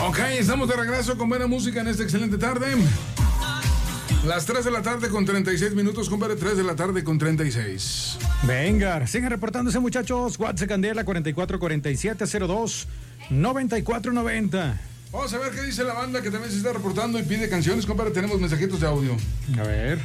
Ok, estamos de regreso con buena música en esta excelente tarde. Las 3 de la tarde con 36 minutos, compadre. 3 de la tarde con 36. Venga, sigan reportándose, muchachos. WhatsApp Candela 444702-9490. Vamos a ver qué dice la banda que también se está reportando y pide canciones, compadre. Tenemos mensajitos de audio. A ver.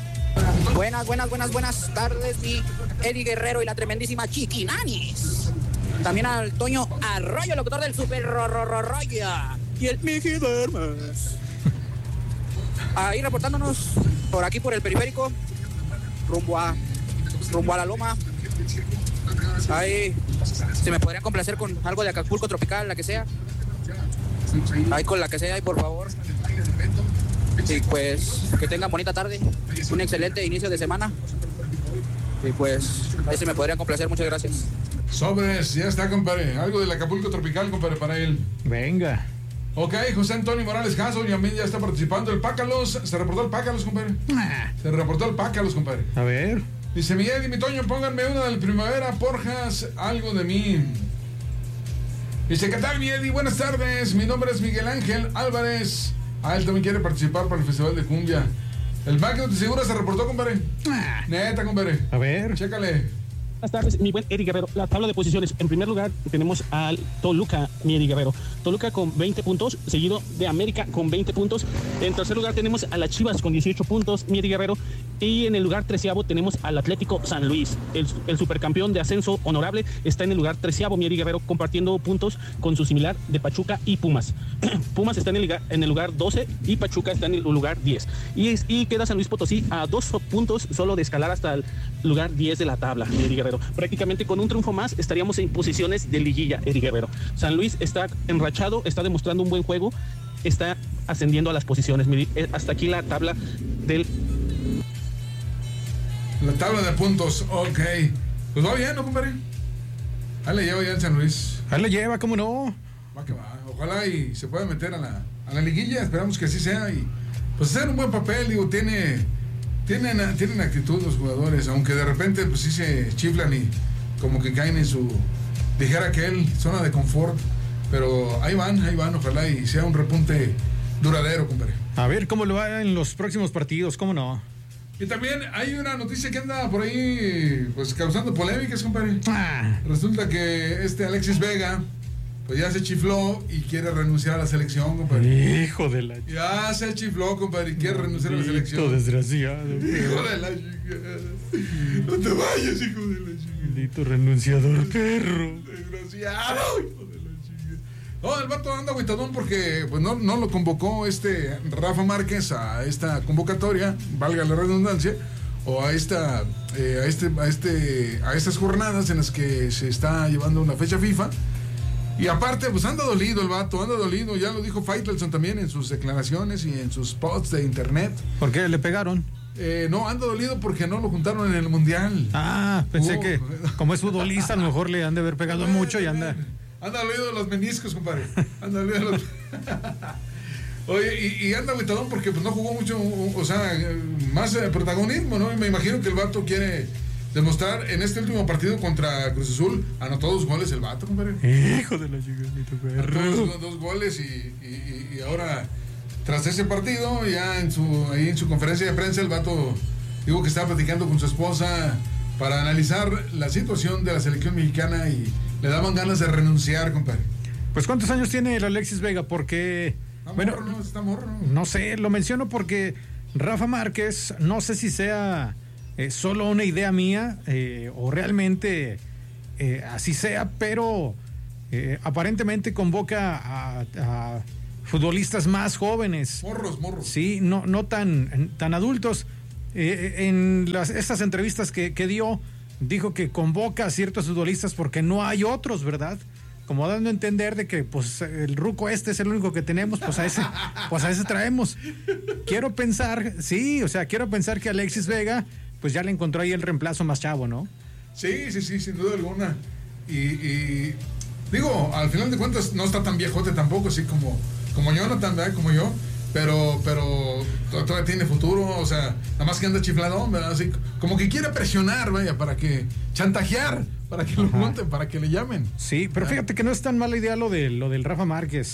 Buenas tardes, mi Eddie Guerrero y la tremendísima Chiquinanis. También al Toño Arroyo, locutor del Super Rollo. Y el Miki Dermes. Ahí reportándonos por aquí por el periférico, rumbo a la loma. Ahí se me podrían complacer con algo de Acapulco Tropical, la que sea. Ahí con la que sea, y por favor. Y pues que tengan bonita tarde, un excelente inicio de semana. Y pues ahí se me podrían complacer, muchas gracias. Sobres, ya está, compadre. Algo del Acapulco Tropical, compadre, para él. Venga. Ok, José Antonio Morales Caso también ya está participando. El Pácalos, se reportó el Pácalos, compadre. Se reportó el Pácalos, compadre. A ver. Dice Miguel y mi Toño, pónganme una del Primavera, Porjas, algo de mí. Dice, ¿qué tal, Miguel? Y buenas tardes, mi nombre es Miguel Ángel Álvarez. Él también quiere participar para el Festival de Cumbia. El Máquina de Segura se reportó, compadre. Neta, compadre. A ver. Chécale. Buenas tardes, mi buen Eddie Guerrero. La tabla de posiciones. En primer lugar tenemos al Toluca, mi Eddie Guerrero. Toluca con 20 puntos, seguido de América con 20 puntos. En tercer lugar tenemos a las Chivas con 18 puntos, mi Eddie Guerrero. Y en el lugar 13º tenemos al Atlético San Luis. El supercampeón de ascenso honorable está en el lugar 13º, mi Eddie Guerrero, compartiendo puntos con su similar de Pachuca y Pumas. Pumas está en el lugar 12 y Pachuca está en el lugar 10. Y queda San Luis Potosí a 2 puntos solo de escalar hasta el lugar 10 de la tabla, mi Eddie Guerrero. Prácticamente con un triunfo más estaríamos en posiciones de liguilla, Eddie Guerrero. San Luis está enrachado, está demostrando un buen juego, está ascendiendo a las posiciones. Hasta aquí la tabla del... La tabla de puntos, ok. Pues va bien, ¿no, compadre? Ahí le lleva ya el San Luis. Ahí le lleva, ¿cómo no? Va que va. Ojalá y se pueda meter a la liguilla. Esperamos que así sea. Y pues hacer un buen papel, digo, tienen actitud los jugadores, aunque de repente pues sí se chiflan y como que caen en su, dijera que él, zona de confort, pero ahí van, ojalá y sea un repunte duradero, compadre. A ver cómo le va en los próximos partidos, ¿cómo no? Y también hay una noticia que anda por ahí pues causando polémicas, compadre. Resulta que Alexis Vega pues ya se chifló y quiere renunciar a la selección, compadre. Hijo de la... Ya se chifló, compadre, y quiere renunciar a la selección. Desgraciado. Hijo de la chingada. No te vayas, hijo de la chingada. Maldito renunciador, perro. Desgraciado, hijo de la chingada. No, el vato anda agüitadón porque pues no lo convocó Rafa Márquez a esta convocatoria, valga la redundancia, o a estas jornadas en las que se está llevando una fecha FIFA. Y aparte, pues anda dolido el vato, ya lo dijo Faitelson también en sus declaraciones y en sus posts de internet. ¿Por qué? ¿Le pegaron? No, anda dolido porque no lo juntaron en el Mundial. Pensé que como es futbolista a lo mejor le han de haber pegado mucho y anda... Anda dolido de los meniscos, compadre. Anda dolido de los... Oye, y anda agüitadón porque pues no jugó mucho, o sea, más protagonismo, ¿no? Y me imagino que el vato quiere demostrar en este último partido contra Cruz Azul, anotó 2 goles el vato, compadre. Hijo de la chica, anotó 2 goles y ahora, tras ese partido, ya en su conferencia de prensa, el vato dijo que estaba platicando con su esposa para analizar la situación de la selección mexicana y le daban ganas de renunciar, compadre. Pues ¿cuántos años tiene el Alexis Vega? Porque... Está morro, ¿no? No sé, lo menciono porque Rafa Márquez, no sé si sea solo una idea mía o realmente así sea, pero aparentemente convoca a futbolistas más jóvenes. Morros. Sí, no tan adultos. En estas entrevistas que dio, dijo que convoca a ciertos futbolistas porque no hay otros, ¿verdad? Como dando a entender de que pues el ruco es el único que tenemos, pues a ese traemos. Quiero pensar que Alexis Vega pues ya le encontró ahí el reemplazo más chavo, ¿no? Sí, sin duda alguna. Y digo, al final de cuentas no está tan viejote tampoco, así como Jonathan, ¿verdad? Como yo, pero todavía tiene futuro, o sea, nada más que anda chifladón, ¿verdad? Así como que quiere presionar, vaya, chantajear, para que lo monten, para que le llamen. Sí, pero fíjate que no es tan mala idea lo del Rafa Márquez.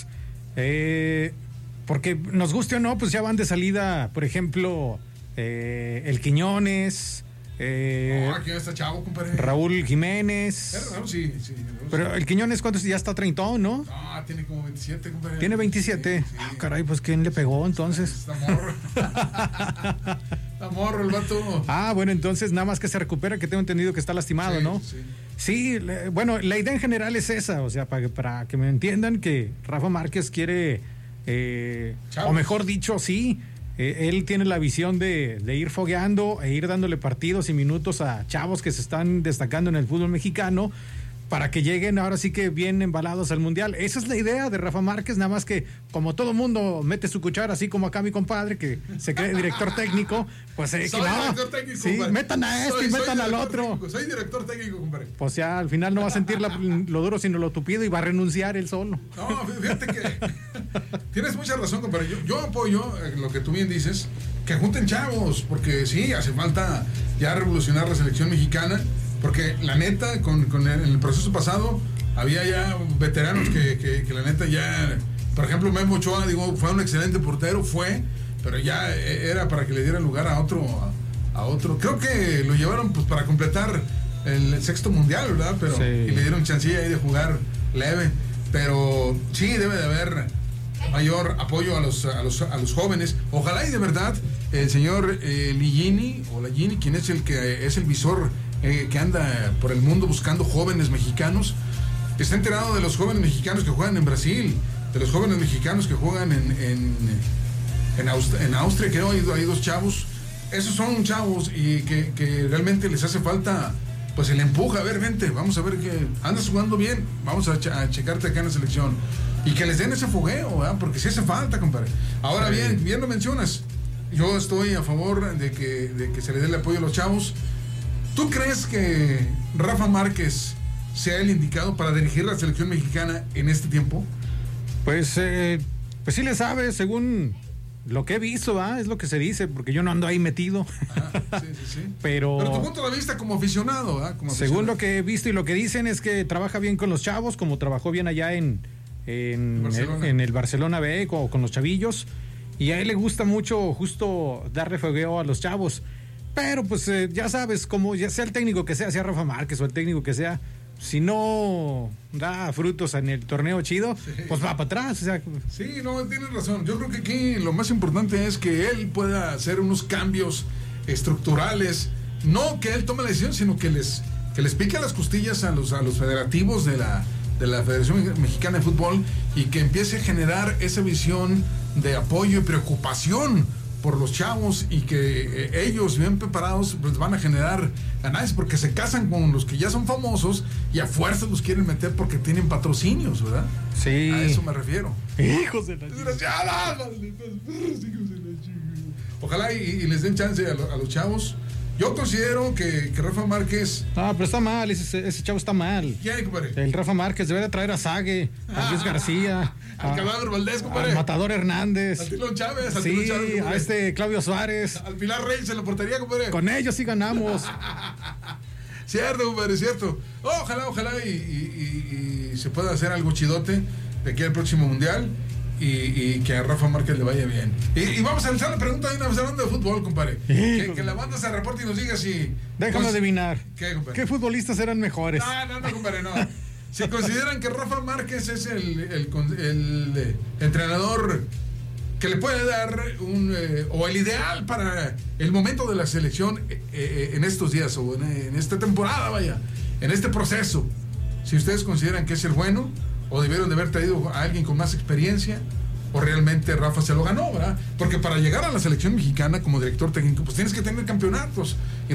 Porque nos guste o no, pues ya van de salida, por ejemplo, el Quiñones, ¿quién está chavo, compadre? Raúl Jiménez. Raúl, sí. Pero el Quiñones, ¿cuántos? Ya está 30, ¿no? No, tiene como 27, compadre. Tiene 27. Sí. Caray, pues ¿quién le pegó entonces? Está morro. Está morro el vato. Bueno, entonces nada más que se recupera, que tengo entendido que está lastimado, Sí, ¿no? Sí, bueno, la idea en general es esa, o sea, para que me entiendan que Rafa Márquez quiere, o mejor dicho, sí, él tiene la visión de ir fogueando e ir dándole partidos y minutos a chavos que se están destacando en el fútbol mexicano para que lleguen ahora sí que bien embalados al Mundial. Esa es la idea de Rafa Márquez, nada más que como todo mundo mete su cuchara, así como acá mi compadre que se cree director técnico, pues director técnico, sí, compadre. metan a este y metan al otro. Técnico, soy director técnico, compadre. Pues ya al final no va a sentir lo duro sino lo tupido y va a renunciar él solo. No, fíjate que tienes mucha razón, compadre. Yo apoyo lo que tú bien dices, que junten chavos, porque sí, hace falta ya revolucionar la selección mexicana. Porque la neta, con el proceso pasado, había ya veteranos que la neta ya... Por ejemplo, Memo Ochoa, fue un excelente portero, pero ya era para que le diera lugar a otro. Creo que lo llevaron pues para completar el sexto mundial, ¿verdad? Pero sí. Y le dieron chancilla ahí de jugar leve. Pero sí, debe de haber mayor apoyo a los jóvenes. Ojalá y de verdad el señor Ligini, quien es el que es el visor que anda por el mundo buscando jóvenes mexicanos, está enterado de los jóvenes mexicanos que juegan en Brasil, de los jóvenes mexicanos que juegan en Austria, que hay dos chavos. Esos son chavos y que realmente les hace falta pues el empuje. A ver, vente, vamos a ver que andas jugando bien, vamos a checarte acá en la selección y que les den ese fogueo, ¿verdad? Porque sí hace falta, compadre. Ahora bien lo mencionas, yo estoy a favor de que se le dé el apoyo a los chavos. ¿Tú crees que Rafa Márquez sea el indicado para dirigir la selección mexicana en este tiempo? Pues sí le sabe, según lo que he visto, es lo que se dice, porque yo no ando ahí metido. Sí. Pero tu punto de vista como aficionado, según lo que he visto y lo que dicen es que trabaja bien con los chavos, como trabajó bien allá en el Barcelona B o con los chavillos, y a él le gusta mucho justo darle fogueo a los chavos. Pero pues ya sabes, como ya sea el técnico que sea Rafa Márquez o el técnico que sea, si no da frutos en el torneo chido, pues va para atrás. O sea. Sí, no, tienes razón. Yo creo que aquí lo más importante es que él pueda hacer unos cambios estructurales. No que él tome la decisión, sino que les pique las costillas a los federativos de la Federación Mexicana de Fútbol y que empiece a generar esa visión de apoyo y preocupación por los chavos y que ellos bien preparados pues van a generar ganancias porque se casan con los que ya son famosos y a fuerza los quieren meter porque tienen patrocinios, ¿verdad? Sí. A eso me refiero. Hijos de la chica. Ojalá y les den chance a los chavos. Yo considero que Rafa Márquez... pero está mal, ese chavo está mal. ¿Quién, compadre? El Rafa Márquez debe de traer a Sague, a Luis García, al Cadáver Valdés, compadre. Al Matador Hernández. Al Tilón Chávez. A Claudio Suárez. Al Pilar Reyes en la portería, compadre. Con ellos sí ganamos. Cierto, compadre, cierto. Ojalá y se pueda hacer algo chidote de aquí al próximo mundial. Y que a Rafa Márquez le vaya bien. Y vamos a lanzar la pregunta de una vez hablando de fútbol, compadre. Que la banda se reporte y nos diga si... Déjame adivinar. ¿Qué, compadre? ¿Qué futbolistas eran mejores? No, compadre, no. Si consideran que Rafa Márquez es el entrenador que le puede dar o el ideal para el momento de la selección en estos días o en esta temporada, vaya, en este proceso. Si ustedes consideran que es el bueno, o debieron de haber traído a alguien con más experiencia, o realmente Rafa se lo ganó, ¿verdad? Porque para llegar a la selección mexicana como director técnico, pues tienes que tener campeonatos.